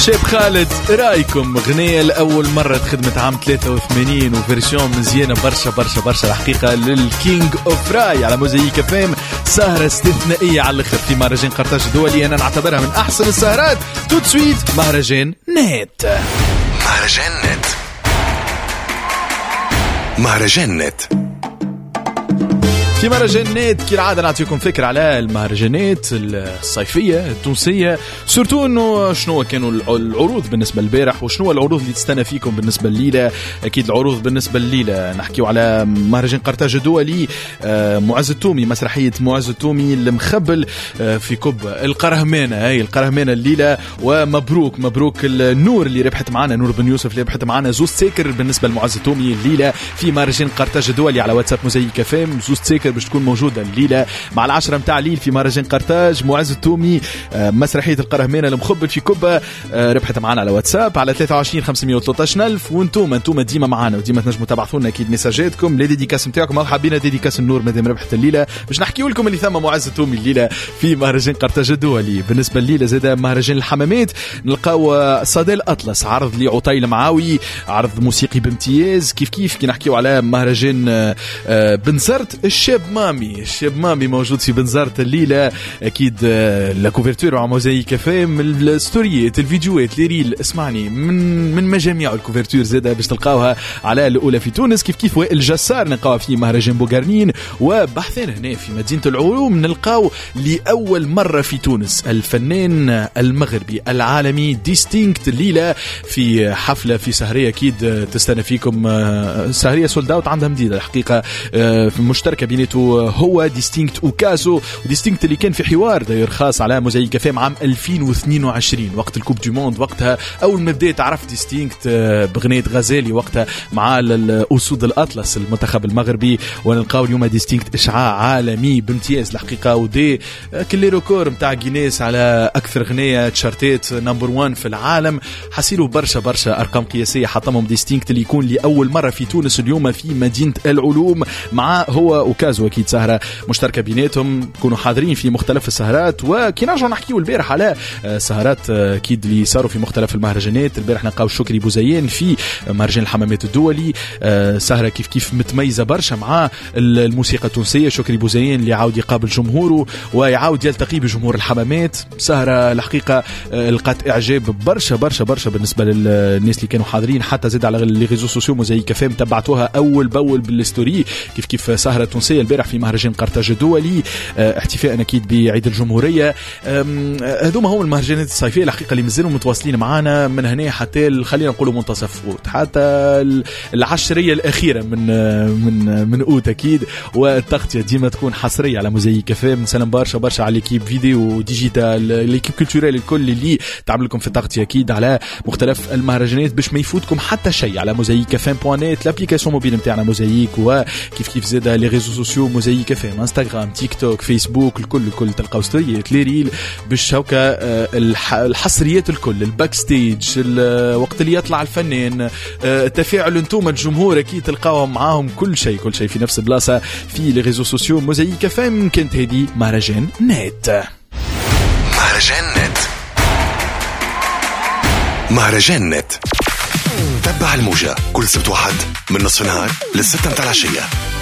شيب خالد رايكم غنية لأول مرة خدمت عام 83 وفيرسيون مزيانة برشا برشا برشا الحقيقة للكينج اوف راي على موزايك FM. سهرة استثنائية على الأخر في مهرجان قرطاج الدولي، أنا نعتبرها من أحسن السهرات. تو تسويت مهرجان نت. مهرجان نت. مهرجان نت. في مهرجان نت كالعادة نعطيكم فكرة على المهرجانات الصيفية التونسية، سورتو انه شنو كانوا العروض بالنسبة للبارح وشنو العروض اللي تستنى فيكم بالنسبة الليلة. اكيد العروض بالنسبة الليلة نحكيو على مهرجان قرطاج الدولي، معز التومي، مسرحية معز التومي المخبل في كوب القرهمانة، هاي القرهمانة الليلة. ومبروك مبروك النور اللي ربحت معنا، نور بن يوسف اللي ربحت معنا زوز سيكر بالنسبة لمعز التومي الليلة في مهرجان قرطاج الدولي على واتساب موزايك FM. زوز سيكر باش تكون موجودة الليلة مع العشرة متاع ليل في مهرجان قرطاج. معز التومي مسرحية القرهمانة المخبل في كوبا ربحت معنا على واتساب على 23 513 ألف. وانتم ديما معنا وديما تنجموا تبعثوا لنا اكيد ميساجاتكم لي ديديكاس نتاعكم او حابين ديديكاس النور مادام ربحت الليلة باش نحكيو لكم اللي ثم معز التومي الليلة في مهرجان قرطاج الدولي. بالنسبة الليلة زاد مهرجان الحمامات نلقاو صادال أطلس، عرض لعطيل معاوي، عرض موسيقي بامتياز. كيف كي نحكيو على مهرجان بنزرت الشاب مامي موجود في بنزرت الليلة. أكيد لا كوفرتور على موزايك FM، الستوريات الفيديوهات ليريل اسمعني من مجاميع الكوفرتور زادة باش تلقاوها على الأولى في تونس. كيف وائل جسار نلقاوها في مهرجان بوغارنين. وبحثنا هنا في مدينة العلوم نلقاو لأول مرة في تونس الفنان المغربي العالمي ديستينكت الليلة في حفلة في سهرية أكيد تستنى فيكم، سهرية سولد اوت عندها مديدة الحقيقة، في مشتركة بينته هو ديستينكت وكازو. وديستينكت اللي كان في حوار داير خاص على موزايك FM عام 2022 وقت الكوب دي موند. وقتها أول ما بديت عرف ديستينكت بغنية غزالي وقتها مع الأسود الأطلس المنتخب المغربي. ونلقاو اليوم ديستينكت إشعاع عالمي بامتياز الحقيقة، ودي كل ريكور متاع جينيس على أكثر غنية تشارتات نمبر 1 في العالم. حسيلوا برشا أرقام قياسية حطمهم ديستينكت اللي يكون لأول مرة في تونس اليوم في مدينة العلوم مع هو وكازو. أكيد سهرة مشتركة بيناتهم، كونوا حاضرين في مختلف السهرات. وكي نرجعوا نحكيوا البارح على سهرات أكيد اللي صاروا في مختلف المهرجانات. البارح نلقاو شكري بوزيان في مهرجان الحمامات الدولي، سهرة كيف متميزة برشا مع الموسيقى التونسية. شكري بوزيان اللي عاود يقابل جمهوره ويعاود يلتقي بجمهور الحمامات. سهرة الحقيقة لقات إعجاب برشا بالنسبة للناس اللي كانوا حاضرين، حتى زاد على لي ريزو سوسيو موزايك FM تبعتوها أول بأول بالستوري. كيف سهرة تونسية البارح في مهرجان قرطاج الدولي احتفاء أكيد بعيد الجمهورية. هذوما هم المهرجانات الصيفية الحقيقة اللي مازالوا متواصلين معنا من هنا حتى خلينا نقولوا منتصف أوت، حتى العشرية الأخيرة من أوت أكيد. والتغطية ديما تكون حصرية على موزايك FM. نسلم برشا على ليكيب فيديو وديجيتال، ليكيب كولتوريال الكل اللي تعمل لكم في التغطية أكيد على مختلف المهرجانات باش ما يفوتكم حتى شيء على موزايك FM.net الابليكاسيون موبيل نتاعنا موزايك. وكيف زاد لي ريزو سوسيو موزايك FM، انستغرام، تيك توك، فيسبوك، الكل تلقاو ستوريات ليريل باش هكا الحصريات الكل، الباك ستيج، الوقت اللي يطلع الفنان، التفاعل انتم الجمهور اكيد تلقاوهم معاهم كل شيء في نفس البلاصه في لي ريزو سوسيو موزايك FM. كانت هذه مهرجان نت. مهرجان نت تبع الموجة كل سبت واحد من نصف النهار للستة متاع العشية.